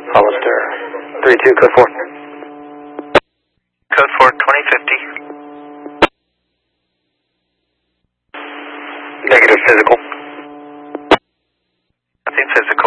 Hollister, 32, code 4. Code 4, 2050. Negative physical. Nothing physical.